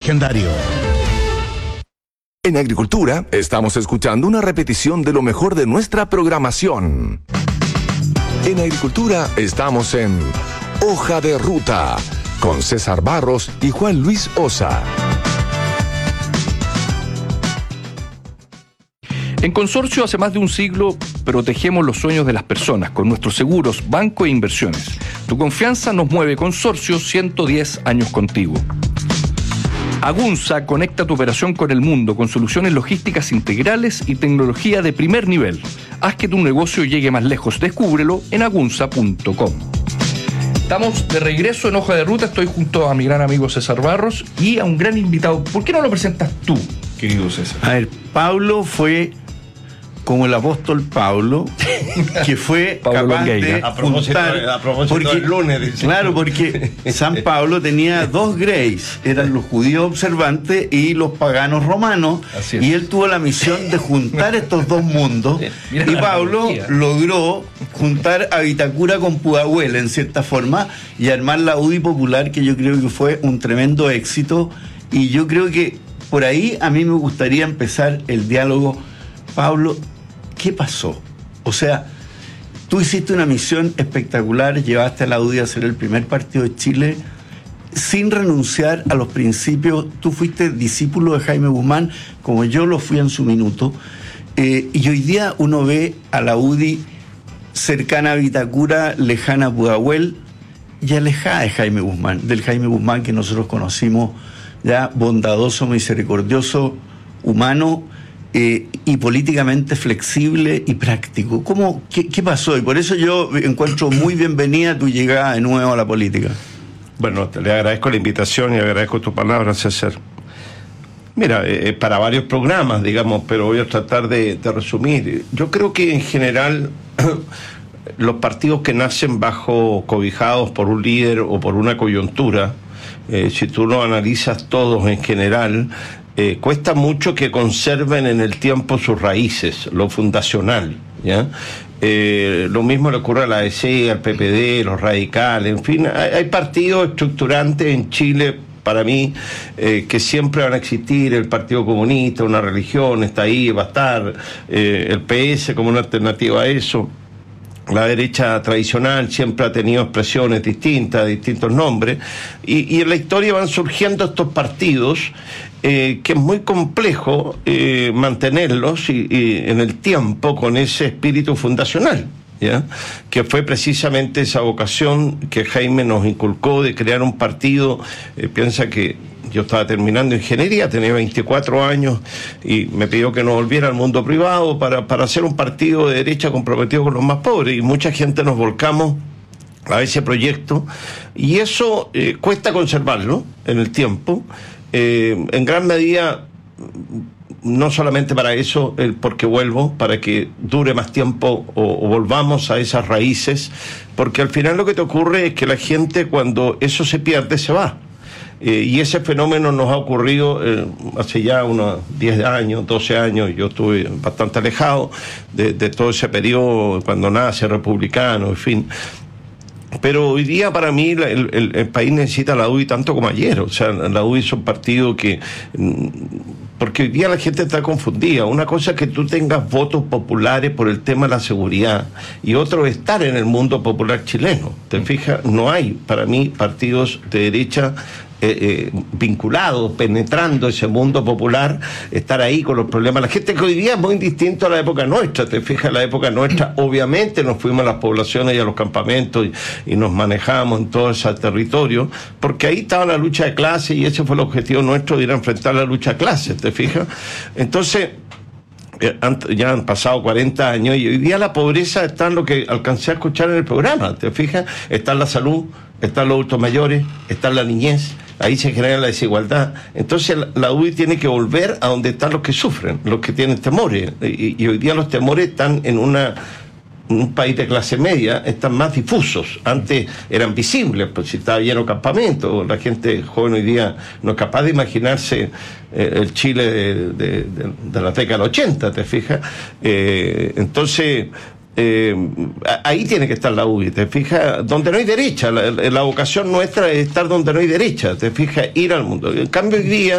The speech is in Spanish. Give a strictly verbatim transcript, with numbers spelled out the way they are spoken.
legendario. En Agricultura estamos escuchando una repetición de lo mejor de nuestra programación. En Agricultura estamos en Hoja de Ruta con César Barros y Juan Luis Osa. En Consorcio, hace más de un siglo, protegemos los sueños de las personas con nuestros seguros, banco e inversiones. Tu confianza nos mueve. Consorcio, ciento diez años contigo. Agunza conecta tu operación con el mundo con soluciones logísticas integrales y tecnología de primer nivel. Haz que tu negocio llegue más lejos. Descúbrelo en agunza punto com. Estamos de regreso en Hoja de Ruta. Estoy junto a mi gran amigo César Barros y a un gran invitado. ¿Por qué no lo presentas tú, querido César? A ver, Pablo fue como el apóstol Pablo, que fue capaz de a propósito, juntar, a propósito porque, del lunes, dice. Claro, porque San Pablo tenía dos Greys, eran los judíos observantes y los paganos romanos, y él tuvo la misión de juntar estos dos mundos. Mira, y Pablo logró juntar a Vitacura con Pudahuel, en cierta forma, y armar la U D I Popular, que yo creo que fue un tremendo éxito, y yo creo que por ahí a mí me gustaría empezar el diálogo. Pablo, ¿qué pasó? O sea, tú hiciste una misión espectacular, llevaste a la U D I a ser el primer partido de Chile sin renunciar a los principios. Tú fuiste discípulo de Jaime Guzmán, como yo lo fui en su minuto, eh, y hoy día uno ve a la U D I cercana a Vitacura, lejana a Pudahuel y alejada de Jaime Guzmán, del Jaime Guzmán que nosotros conocimos, ya bondadoso, misericordioso, humano, Eh, y políticamente flexible y práctico. ¿Cómo, qué, ¿Qué pasó? Y por eso yo encuentro muy bienvenida tu llegada de nuevo a la política. Bueno, te le agradezco la invitación y agradezco tus palabras, César. Mira, eh, para varios programas, digamos, pero voy a tratar de, de resumir. Yo creo que en general los partidos que nacen bajo cobijados por un líder o por una coyuntura, eh, si tú lo analizas todos en general, Eh, cuesta mucho que conserven en el tiempo sus raíces, lo fundacional, ¿ya? Eh, lo mismo le ocurre a la A D C, al P P D, los radicales, en fin, hay, hay partidos estructurantes en Chile, para mí, eh, que siempre van a existir. El Partido Comunista, una religión, está ahí, va a estar, eh, el P S como una alternativa a eso. La derecha tradicional siempre ha tenido expresiones distintas, distintos nombres, y, y en la historia van surgiendo estos partidos eh, que es muy complejo eh, mantenerlos y, y en el tiempo con ese espíritu fundacional, ¿ya? Que fue precisamente esa vocación que Jaime nos inculcó de crear un partido. Eh, piensa que yo estaba terminando ingeniería, tenía veinticuatro años y me pidió que no volviera al mundo privado para, para hacer un partido de derecha comprometido con los más pobres, y mucha gente nos volcamos a ese proyecto, y eso eh, cuesta conservarlo en el tiempo, eh, en gran medida no solamente para eso, eh, porque vuelvo, para que dure más tiempo o, o volvamos a esas raíces, porque al final lo que te ocurre es que la gente, cuando eso se pierde, se va. Eh, y ese fenómeno nos ha ocurrido eh, hace ya unos diez años, doce años. Yo estuve bastante alejado de, de todo ese periodo, cuando nace republicano, en fin. Pero hoy día, para mí, el, el, el país necesita la U D I tanto como ayer. O sea, la U D I es un partido que... Porque hoy día la gente está confundida. Una cosa es que tú tengas votos populares por el tema de la seguridad, y otro es estar en el mundo popular chileno. ¿Te fijas? No hay, para mí, partidos de derecha Eh, eh, vinculados, penetrando ese mundo popular, estar ahí con los problemas. La gente que hoy día es muy distinto a la época nuestra. Te fijas, en la época nuestra, obviamente nos fuimos a las poblaciones y a los campamentos y, y nos manejamos en todo ese territorio, porque ahí estaba la lucha de clases, y ese fue el objetivo nuestro, de ir a enfrentar la lucha de clases. ¿Te fijas? Entonces, ya han pasado cuarenta años y hoy día la pobreza está en lo que alcancé a escuchar en el programa. ¿Te fijas? Está en la salud, está en los adultos mayores, está en la niñez. Ahí se genera la desigualdad. Entonces la U D I tiene que volver a donde están los que sufren, los que tienen temores. Y, y hoy día los temores están en una un país de clase media, están más difusos. Antes eran visibles, pues si estaba lleno de campamentos. La gente joven hoy día no es capaz de imaginarse eh, el Chile de, de, de, de la década del ochenta, ¿te fijas? Eh, entonces... Eh, ahí tiene que estar la U D I, ¿te fijas? Donde no hay derecha, la, la vocación nuestra es estar donde no hay derecha, ¿te fijas? Ir al mundo. En cambio hoy día